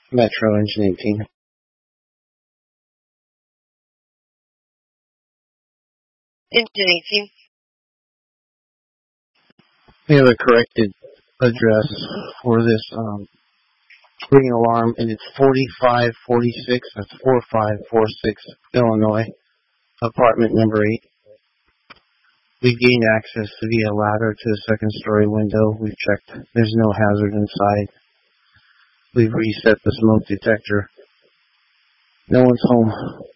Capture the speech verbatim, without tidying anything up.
Metro Engine eighteen. Engine eighteen. We have a corrected address for this um, ring alarm, and it's forty-five forty-six, that's four five four six, Illinois, apartment number eight. We've gained access via ladder to the second story window. We've checked. There's no hazard inside. We've reset the smoke detector. No one's home.